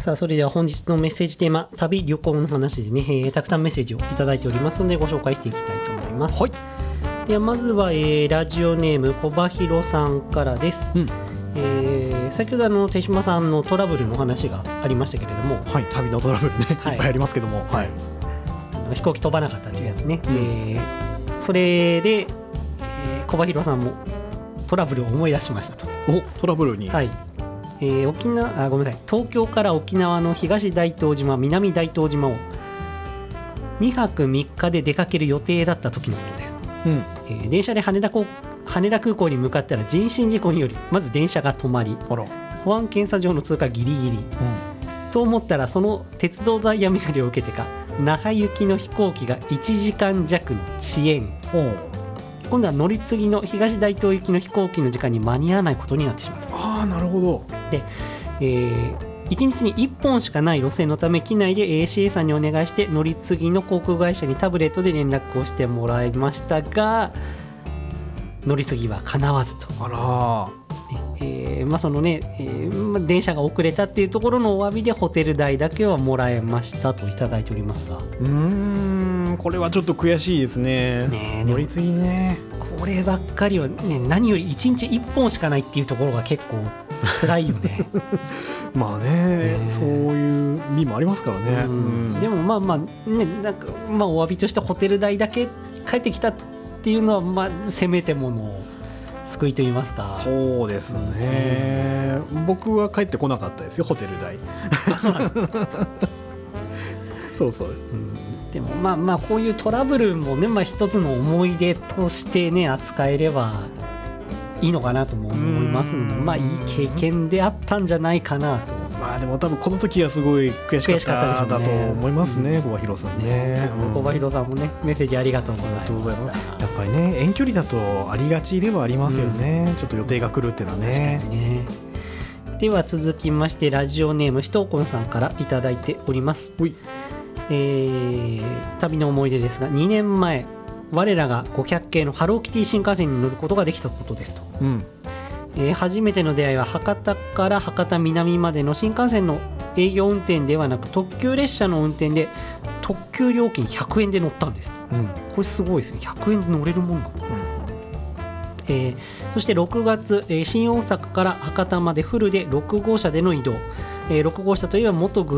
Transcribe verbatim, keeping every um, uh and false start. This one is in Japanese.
さあそれでは本日のメッセージテーマ、旅旅行の話でね、えー、たくさんメッセージをいただいておりますのでご紹介していきたいと思います。 はい。 ではまずは、えー、ラジオネーム小葉弘さんからです、 うんえー、先ほどあの手島さんのトラブルの話がありましたけれども、 はい、旅のトラブルね、 はい、 いっぱいありますけども、はい、 あの飛行機飛ばなかったというやつね、 うんえー、それで、えー、小葉弘さんもトラブルを思い出しましたと。 おトラブルに、 はい、えー、沖縄あごめんなさい東京から沖縄の東大東島南大東島をにはくみっかで出かける予定だった時のことです、 うんえー、電車で羽田港羽田空港に向かったら人身事故によりまず電車が止まり、 あら、 保安検査場の通過ギリギリ、 うん、 と思ったらその鉄道ダイヤ乱れを受けてか那覇行きの飛行機がいちじかん弱の遅延。今度は乗り継ぎの東大東行きの飛行機の時間に間に合わないことになってしまった。 ああ、なるほど。 で、えー、いちにちにいっぽんしかない路線のため機内で エーシーエー さんにお願いして乗り継ぎの航空会社にタブレットで連絡をしてもらいましたが乗り継ぎは叶わずと。 あら、 えーまあそのねえーまあ、電車が遅れたっていうところのお詫びでホテル代だけはもらえましたといただいておりますが、 うーん、これはちょっと悔しいですね。 ねえ乗り継ぎね、 こればっかりは、ね、何よりいちにちいっぽんしかないっていうところが結構辛いよねまあね、 ね、 そういう便もありますからね、 うんうん、 でもまあまあね、なんかまあお詫びとしてホテル代だけ帰ってきたっていうのはまあせめてもの救いと言いますか。 そうですね、うん、僕は帰ってこなかったですよ、ホテル代。 あ、そうなんですかそうそう、 うん、でもまあまあこういうトラブルもね、まあ、一つの思い出としてね扱えればいいのかなとも思いますので、まあいい経験であったんじゃないかなと。 まあでも多分この時はすごい悔しかっただと思いますね、小葉弘さんね。 小葉弘さんもねメッセージありがとうございました。 やっぱりね遠距離だとありがちではありますよね、うん、ちょっと予定が来るっていうのはね。 確かにね。では続きましてラジオネームひとうこんさんからいただいております。 おい、 えー、旅の思い出ですがにねんまえ我らがごひゃく系のハローキティ新幹線に乗ることができたことですと、 うんえー、初めての出会いは博多から博多南までの新幹線の営業運転ではなく特急列車の運転で特急料金ひゃくえんで乗ったんです、うん、これすごいですね。ひゃくえんで乗れるもんなの、うんえー、そしてろくがつ、えー、新大阪から博多までフルでろくごうしゃでの移動、えー、ろくごうしゃといえば元グ